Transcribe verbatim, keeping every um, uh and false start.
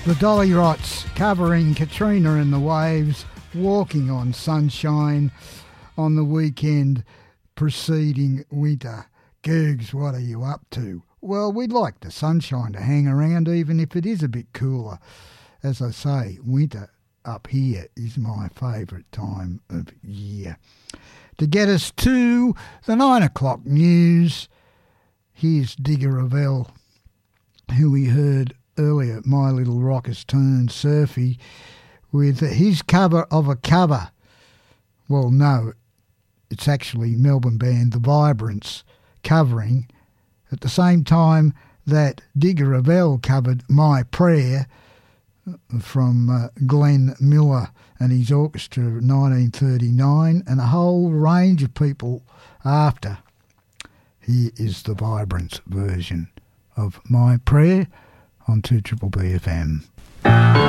The Dolly Rots covering Katrina and the Waves, Walking on Sunshine, on the weekend preceding winter. Googs, what are you up to? Well, we'd like the sunshine to hang around even if it is a bit cooler. As I say, winter up here is my favourite time of year. To get us to the nine o'clock news, here's Digger Revell, who we heard earlier, My Little Rock Has Turned Surfy, with his cover of a cover. Well, no, it's actually Melbourne band The Vibrants covering at the same time that Digger Revell covered My Prayer from uh, Glenn Miller and his orchestra of nineteen thirty-nine, and a whole range of people after. Here is The Vibrants version of My Prayer on two B B F M.